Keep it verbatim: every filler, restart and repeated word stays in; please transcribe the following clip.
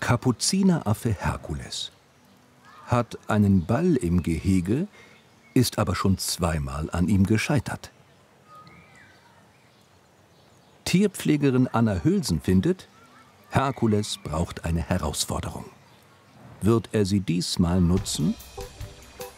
Kapuzineraffe Herkules hat einen Ball im Gehege, ist aber schon zweimal an ihm gescheitert. Tierpflegerin Anna Hülsen findet, Herkules braucht eine Herausforderung. Wird er sie diesmal nutzen?